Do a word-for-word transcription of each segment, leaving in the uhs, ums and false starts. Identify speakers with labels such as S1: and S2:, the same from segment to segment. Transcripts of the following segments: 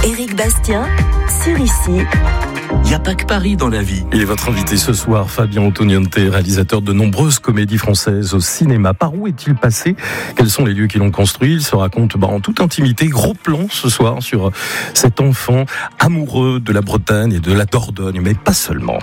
S1: Éric Bastien, sur Ici.
S2: Il n'y a pas que Paris dans la vie.
S3: Il est votre invité ce soir, Fabien Antoniente, réalisateur de nombreuses comédies françaises au cinéma. Par où est-il passé? Quels sont les lieux qui l'ont construit? Il se raconte bah, en toute intimité. Gros plan ce soir sur cet enfant amoureux de la Bretagne et de la Dordogne, mais pas seulement.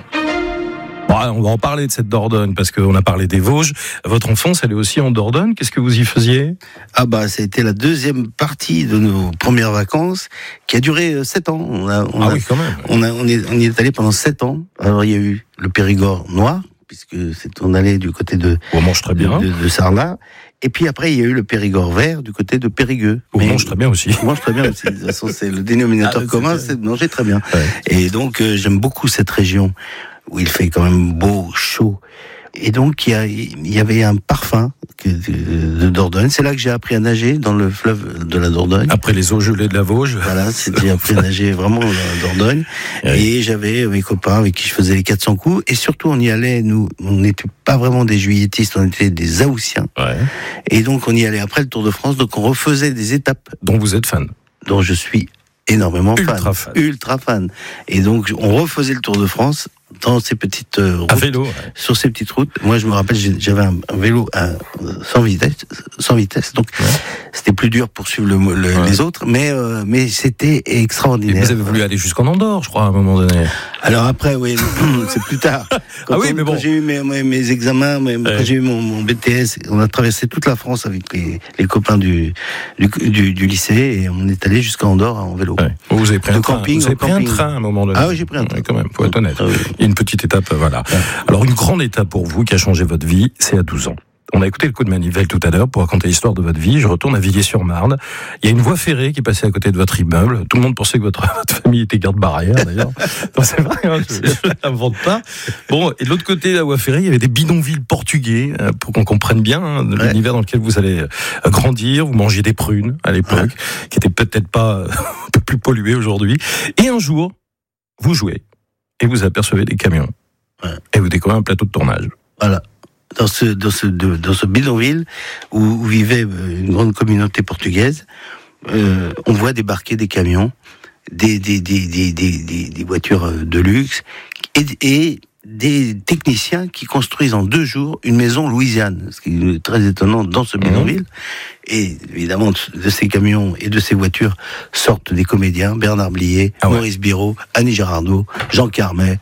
S3: Bon, on va en parler de cette Dordogne parce qu'on a parlé des Vosges. Votre enfance, elle est aussi en Dordogne. Qu'est-ce que vous y faisiez?
S4: Ah bah, ça a été la deuxième partie de nos premières vacances qui a duré sept ans. On a, on
S3: ah
S4: a,
S3: oui, quand même.
S4: On, a, on, est, on y est allé pendant sept ans. Alors il y a eu le Périgord noir, puisque c'est, on allait du côté de,
S3: on mange très bien.
S4: de, de, de Sarlat. Et puis après, il y a eu le Périgord vert du côté de Périgueux.
S3: On Mais mange très bien aussi.
S4: On mange très bien aussi. De toute façon, c'est le dénominateur ah, commun, c'est, c'est de manger très bien. Ouais. Et donc, euh, j'aime beaucoup cette région où il fait quand même beau, chaud. Et donc, il y, a, il y avait un parfum que, de, de Dordogne. C'est là que j'ai appris à nager, dans le fleuve de la Dordogne.
S3: Après les eaux gelées de la Vosges.
S4: Voilà, j'ai appris à nager vraiment dans la Dordogne. Oui. Et j'avais mes copains avec qui je faisais les quatre cents coups. Et surtout, on y allait, nous, on n'était pas vraiment des juilletistes, on était des Haussiens.
S3: Ouais.
S4: Et donc, on y allait après le Tour de France. Donc, on refaisait des étapes.
S3: Dont vous êtes fan.
S4: Dont je suis énormément
S3: Ultra
S4: fan.
S3: fan.
S4: Ultra fan. Et donc, on refaisait le Tour de France dans ces petites euh, routes,
S3: à vélo, ouais.
S4: Sur ces petites routes. Moi, je me rappelle, j'avais un, un vélo à, sans vitesse, sans vitesse, donc ouais. C'était plus dur pour suivre le, le, ouais. les autres, mais euh, mais c'était extraordinaire.
S3: Et vous avez voulu aller jusqu'en Andorre, je crois, à un moment donné.
S4: Alors après, oui, c'est plus tard. Quand
S3: ah oui,
S4: on,
S3: mais bon.
S4: Quand j'ai eu mes, mes, mes examens, mes, ouais. Quand j'ai eu mon, mon B T S, on a traversé toute la France avec les, les copains du, du, du, du lycée et on est allé jusqu'à Andorre en vélo.
S3: Ouais. Vous avez pris, un train.
S4: Camping,
S3: vous avez pris
S4: camping.
S3: un train à un moment donné.
S4: Ah oui, j'ai pris un train.
S3: Ouais, quand même, faut être honnête.
S4: Ah oui.
S3: Il y a une petite étape, voilà. Ouais. Alors, une grande étape pour vous qui a changé votre vie, c'est à douze ans. On a écouté le coup de manivelle tout à l'heure pour raconter l'histoire de votre vie. Je retourne à Villiers-sur-Marne. Il y a une voie ferrée qui est passée à côté de votre immeuble. Tout le monde pensait que votre, votre famille était garde-barrière, d'ailleurs. Non, c'est vrai, hein, je ne l'invente pas. Bon, et de l'autre côté de la voie ferrée, il y avait des bidonvilles portugais, pour qu'on comprenne bien hein, ouais. l'univers dans lequel vous allez grandir. Vous mangiez des prunes à l'époque, ouais. qui étaient peut-être pas un peu plus polluées aujourd'hui. Et un jour, vous jouez et vous apercevez des camions. Ouais. Et vous découvrez un plateau de tournage.
S4: Voilà. Dans ce, dans ce, dans ce bidonville où, où vivait une grande communauté portugaise, euh, on voit débarquer des camions, des, des, des, des, des, des, des voitures de luxe et, et des techniciens qui construisent en deux jours une maison louisiane, ce qui est très étonnant dans ce bidonville. Mmh. Et évidemment, de ces camions et de ces voitures sortent des comédiens, Bernard Blier, ah ouais. Maurice Biraud, Annie Girardot, Jean Carmet.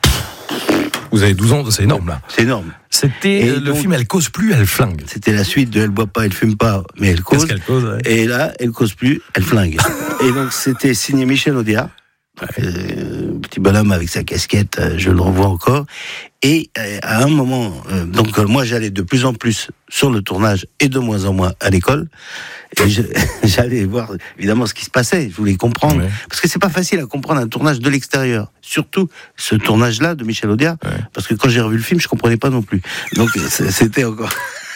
S3: Vous avez douze ans, c'est énorme là.
S4: C'est énorme.
S3: C'était et le donc, film Elle cause plus, elle flingue.
S4: C'était la suite de Elle boit pas, elle fume pas, mais elle cause.
S3: Qu'est-ce qu'elle cause ouais. Et
S4: là, Elle cause plus, elle flingue. Et donc c'était signé Michel Audiard. Donc, euh, petit bonhomme avec sa casquette, euh, je le revois encore. Et euh, à un moment, euh, donc euh, moi j'allais de plus en plus sur le tournage et de moins en moins à l'école. Et je, j'allais voir évidemment ce qui se passait. Je voulais comprendre ouais. parce que c'est pas facile à comprendre un tournage de l'extérieur. Surtout ce tournage-là de Michel Audiard, ouais. parce que quand j'ai revu le film, je comprenais pas non plus. Donc c'était encore.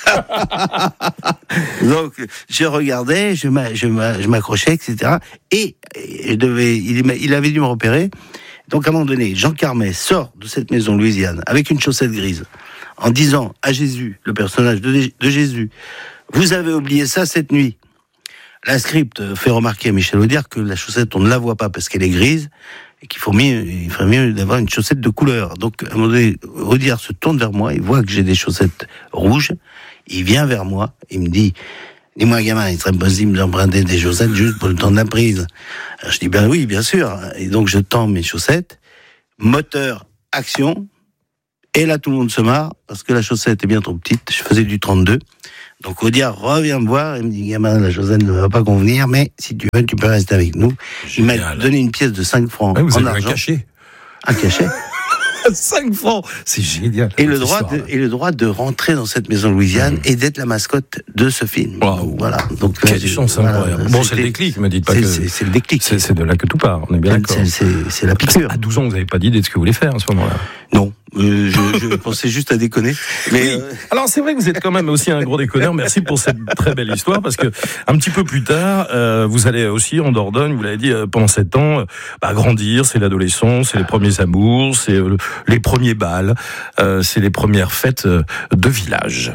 S4: Donc je regardais, je, m'a, je, m'a, je m'accrochais, et cetera. Et, et je devais, il, il avait dû me repérer. Donc à un moment donné, Jean Carmet sort de cette maison louisiane avec une chaussette grise, en disant à Jésus, le personnage de, de Jésus, vous avez oublié ça cette nuit. La script fait remarquer à Michel Audiard que la chaussette, on ne la voit pas parce qu'elle est grise, et qu'il faut mieux, il ferait mieux d'avoir une chaussette de couleur. Donc à un moment donné, Audiard se tourne vers moi, il voit que j'ai des chaussettes rouges, il vient vers moi, il me dit, dis-moi gamin, il serait possible d'emprunter des chaussettes juste pour le temps de la prise. Alors, je dis, ben oui, bien sûr. Et donc je tends mes chaussettes, moteur, action, et là tout le monde se marre, parce que la chaussette est bien trop petite, je faisais du trente-deux. Donc Audiard revient me voir, et me dit, gamin, la chaussette ne va pas convenir, mais si tu veux, tu peux rester avec nous. Génial. Il m'a donné une pièce de cinq francs
S3: ouais, vous
S4: en
S3: avez
S4: argent.
S3: Un cachet.
S4: Un cachet.
S3: cinq francs, c'est génial.
S4: Et le droit de, et le droit de rentrer dans cette maison louisiane mmh. et d'être la mascotte de ce film.
S3: Wow.
S4: Voilà. Donc
S3: quelle chance voilà, incroyable. Bon, c'est le déclic, me dites pas
S4: c'est,
S3: que
S4: c'est, c'est le déclic.
S3: C'est, c'est de là que tout part. On est bien d'accord.
S4: C'est, c'est, c'est la piqûre.
S3: À douze ans, vous n'avez pas d'idée de ce que vous voulez faire à ce moment-là.
S4: Non. Euh, je, je pensais juste à déconner. Mais
S3: oui.
S4: euh...
S3: Alors c'est vrai que vous êtes quand même aussi un gros déconneur. Merci pour cette très belle histoire parce que un petit peu plus tard, euh, vous allez aussi en Dordogne. Vous l'avez dit euh, pendant sept ans, euh, bah, grandir, c'est l'adolescence, c'est les premiers amours, c'est euh, les premiers bals, euh, c'est les premières fêtes euh, de village.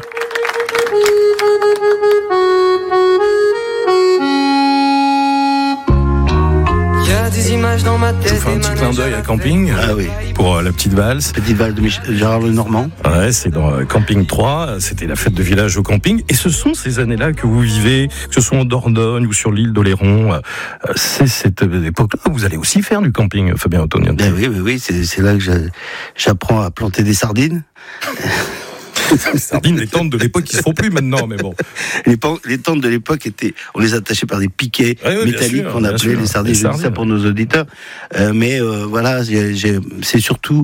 S5: Il y a des images dans ma tête.
S3: Je vous fais un petit clin d'œil à Camping.
S4: Ah oui.
S3: Pour euh, la petite valse.
S4: Petite valse de Mich- Gérard Lenormand.
S3: Ouais, c'est dans euh, Camping trois. C'était la fête de village au camping. Et ce sont ces années-là que vous vivez, que ce soit en Dordogne ou sur l'île d'Oléron. Euh, c'est cette époque-là où vous allez aussi faire du camping, Fabien Ottonian.
S4: Ben oui, oui, oui. C'est, c'est là que j'a- j'apprends à planter des sardines.
S3: Les sardines, les tentes de l'époque qui se font plus maintenant, mais bon.
S4: Les, pan- les tentes de l'époque étaient, on les attachait par des piquets
S3: Ouais, ouais, bien
S4: métalliques
S3: sûr,
S4: qu'on
S3: bien
S4: appelait
S3: sûr.
S4: les sardines.
S3: Les
S4: Je dis ça
S3: sardines.
S4: pour nos auditeurs. Euh, mais euh, voilà, j'ai, j'ai, c'est surtout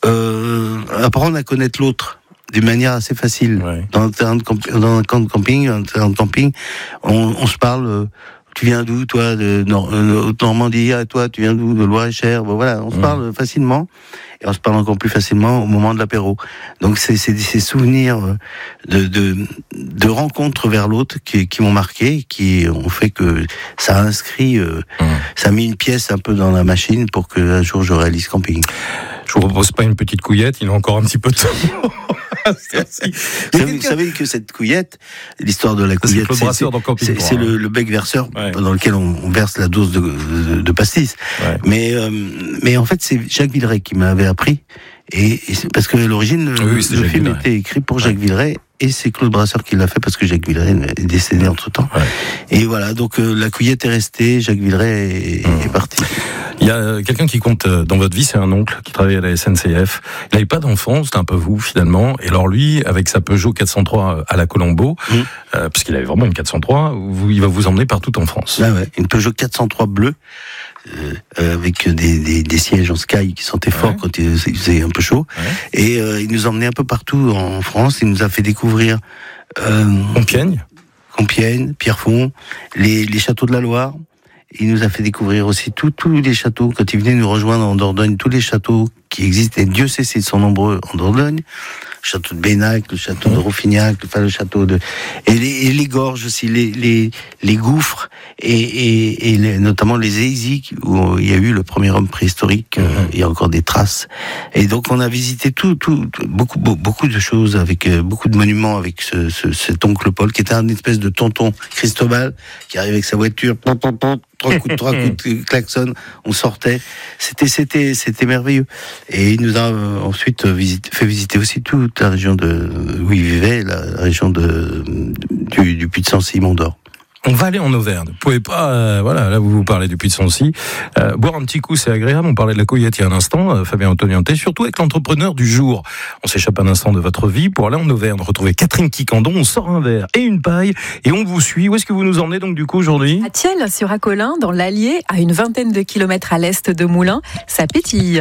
S4: euh, apprendre à connaître l'autre d'une manière assez facile.
S3: Ouais.
S4: Dans un terrain de camp- dans un camp de camping, un terrain de camping, on, on se parle. Euh, tu viens d'où, toi, de Nor- euh, Normandie? Ah, toi, tu viens d'où, de Loire-et-Cher? Bon, voilà, on se
S3: Mmh.
S4: parle facilement. Et on se parle encore plus facilement au moment de l'apéro. Donc c'est, c'est ces souvenirs de, de, de rencontres vers l'autre qui, qui m'ont marqué, qui ont fait que ça a inscrit, euh,
S3: Mmh.
S4: ça a mis une pièce un peu dans la machine pour que un jour je réalise camping.
S3: Je vous propose pas une petite couillette, il a encore un petit peu de temps. Merci.
S4: Vous savez, vous savez que cette couillette, l'histoire de la
S3: C'est
S4: couillette,
S3: Claude Brasseur dans Camping
S4: c'est,
S3: trois,
S4: c'est
S3: hein.
S4: le, le bec verseur
S3: Ouais.
S4: dans lequel on, on verse la dose de, de, de pastis.
S3: Ouais.
S4: Mais, euh, mais en fait, c'est Jacques Villeray qui m'avait appris. Et, et c'est parce que à l'origine,
S3: Oui,
S4: le,
S3: c'était
S4: le
S3: Jacques
S4: film
S3: Villeray.
S4: était écrit pour
S3: Ouais.
S4: Jacques Villeray. Et c'est Claude Brasseur qui l'a fait parce que Jacques Villeray est décédé entre temps.
S3: Ouais.
S4: Et voilà, donc euh, la couillette est restée, Jacques Villeray est,
S3: Mmh.
S4: est parti.
S3: Il y a quelqu'un qui compte dans votre vie, c'est un oncle qui travaille à la S N C F. Il n'avait pas d'enfant, c'était un peu vous finalement. Et alors lui, avec sa Peugeot quatre cent trois à la Colombo,
S4: Mmh.
S3: euh, parce qu'il avait vraiment une quatre cent trois, vous, il va vous emmener partout en France.
S4: Ah ouais, une Peugeot quatre cent trois bleue, euh, euh, avec des, des, des sièges en sky qui sentaient fort
S3: Ouais.
S4: quand il, il faisait un peu chaud.
S3: Ouais.
S4: Et euh, il nous emmenait un peu partout en France. Il nous a fait découvrir euh,
S3: Compiègne.
S4: Compiègne, Pierrefonds, les, les châteaux de la Loire. Il nous a fait découvrir aussi tous tous les châteaux. Quand il venait nous rejoindre en Dordogne, tous les châteaux qui existent, et Dieu sait s'ils sont nombreux en Dordogne. Le château de Bénac, le château de Rouffignac, enfin le château de... Et les, et les gorges aussi, les, les, les gouffres, et, et, et les, notamment les Éisiques, où il y a eu le premier homme préhistorique, euh, il y a encore des traces. Et donc on a visité tout, tout, tout- beaucoup, beaucoup, beaucoup de choses, avec euh, beaucoup de monuments, avec ce, ce, cet oncle Paul, qui était un espèce de tonton Cristobal, qui arrivait avec sa voiture, pom, pom, pom, trois coups de trois coups de klaxon, on sortait. C'était, c'était, c'était merveilleux. Et il nous a euh, ensuite visité, fait visiter aussi toute la région de, où il vivait, la, la région de, du, du Puy-de-Sancy, Mont-d'Or.
S3: On va aller en Auvergne. Vous pouvez pas, euh, voilà, là vous vous parlez du Puy-de-Sancy. Euh, boire un petit coup, c'est agréable. On parlait de la couillette il y a un instant, euh, Fabien Ottonian, surtout avec l'entrepreneur du jour. On s'échappe un instant de votre vie pour aller en Auvergne, retrouver Catherine Quicandon. On sort un verre et une paille et on vous suit. Où est-ce que vous nous emmenez donc du coup aujourd'hui?
S6: À Thiel, sur Acolin, dans l'Allier, à une vingtaine de kilomètres à l'est de Moulins, ça pétille.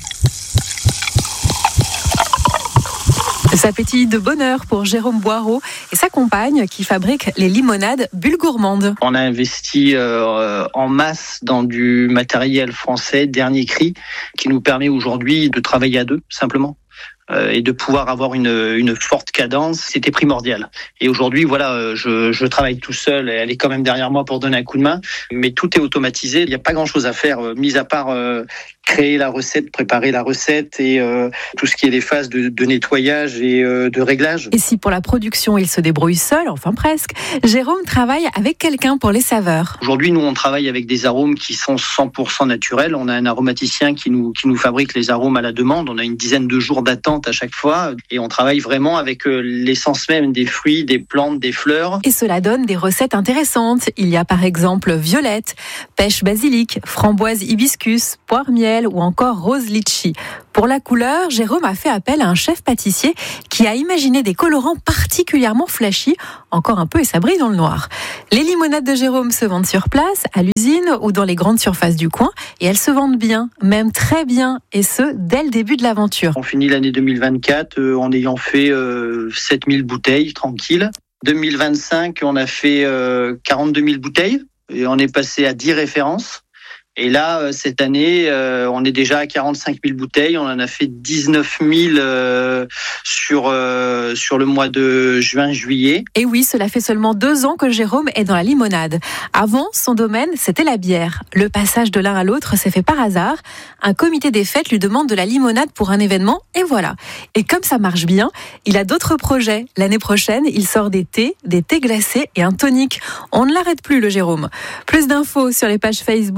S6: Ça pétille de bonheur pour Jérôme Boireau et sa compagne qui fabrique les limonades Bulles Gourmandes.
S7: On a investi euh, en masse dans du matériel français, dernier cri, qui nous permet aujourd'hui de travailler à deux, simplement. Euh, et de pouvoir avoir une, une forte cadence, c'était primordial. Et aujourd'hui, voilà, euh, je, je travaille tout seul, et elle est quand même derrière moi pour donner un coup de main, mais tout est automatisé, il n'y a pas grand-chose à faire, euh, mis à part euh, créer la recette, préparer la recette et euh, tout ce qui est les phases de, de nettoyage et euh, de réglage.
S6: Et si pour la production, il se débrouille seul, enfin presque, Jérôme travaille avec quelqu'un pour les saveurs.
S7: Aujourd'hui, nous, on travaille avec des arômes qui sont cent pour cent naturels. On a un aromaticien qui nous, qui nous fabrique les arômes à la demande. On a une dizaine de jours d'attente à chaque fois et on travaille vraiment avec l'essence même des fruits, des plantes, des fleurs.
S6: Et cela donne des recettes intéressantes. Il y a par exemple violette, pêche basilic, framboise hibiscus, poire miel ou encore rose litchi. Pour la couleur, Jérôme a fait appel à un chef pâtissier qui a imaginé des colorants particulièrement flashy, encore un peu et ça brille dans le noir. Les limonades de Jérôme se vendent sur place, à l'usine ou dans les grandes surfaces du coin et elles se vendent bien, même très bien, et ce, dès le début de l'aventure.
S7: On finit l'année deux mille vingt-quatre euh, en ayant fait euh, sept mille bouteilles, tranquille. deux mille vingt-cinq, on a fait euh, quarante-deux mille bouteilles et on est passé à dix références. Et là, cette année, euh, on est déjà à quarante-cinq mille bouteilles. On en a fait dix-neuf mille euh, sur, euh, sur le mois de juin-juillet.
S6: Et oui, cela fait seulement deux ans que Jérôme est dans la limonade. Avant, son domaine, c'était la bière. Le passage de l'un à l'autre s'est fait par hasard. Un comité des fêtes lui demande de la limonade pour un événement, et voilà. Et comme ça marche bien, il a d'autres projets. L'année prochaine, il sort des thés, des thés glacés et un tonic. On ne l'arrête plus, le Jérôme. Plus d'infos sur les pages Facebook et Instagram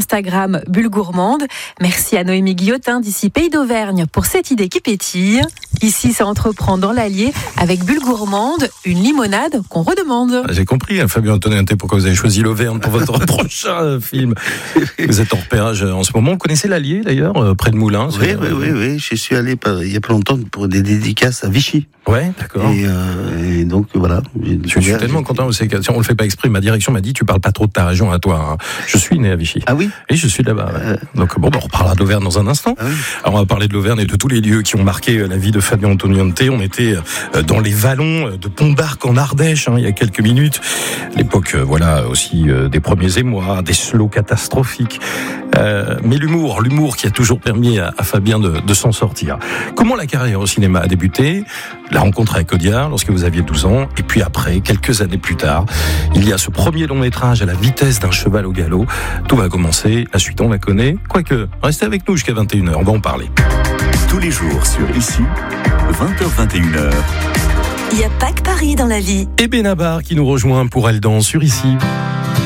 S6: Instagram Bulle Gourmande. Merci à Noémie Guillotin d'ici Pays d'Auvergne pour cette idée qui pétille. Ici, ça entreprend dans l'Allier avec Bulle Gourmande, une limonade qu'on redemande.
S3: J'ai compris, hein, Fabien Antoniente, pourquoi vous avez choisi l'Auvergne pour votre prochain film. Vous êtes en repérage en ce moment. Vous connaissez l'Allier d'ailleurs, près de Moulins?
S4: Oui, oui, oui, oui. Je suis allé il y a pas longtemps pour des dédicaces à Vichy.
S3: Ouais, d'accord.
S4: Et, euh, et donc voilà.
S3: Je suis tellement content. Si on le fait pas exprès, ma direction m'a dit tu parles pas trop de ta région à toi. Hein. Je suis né à Vichy.
S4: Ah oui.
S3: Et je suis là-bas. Ouais. Euh... Donc bon, on reparlera de l'Auvergne dans un instant. Ah oui. Alors on va parler de l'Auvergne et de tous les lieux qui ont marqué la vie de Fabien Antoniente. On était dans les vallons de Pont-d'Arc en Ardèche hein, il y a quelques minutes. L'époque, voilà aussi des premiers émois, des slows catastrophiques. Euh, mais l'humour, l'humour qui a toujours permis à, à Fabien de, de s'en sortir. Comment la carrière au cinéma a débuté? La rencontre avec Audiard lorsque vous aviez douze ans, et puis après, quelques années plus tard, il y a ce premier long métrage à la vitesse d'un cheval au galop. Tout va commencer, la suite on la connaît. Quoique, restez avec nous jusqu'à vingt et une heures, on va en parler.
S2: Tous les jours sur Ici, vingt heures vingt et une heures.
S1: Il n'y a pas que Paris dans la vie.
S3: Et Benabar qui nous rejoint pour Elle danse sur Ici.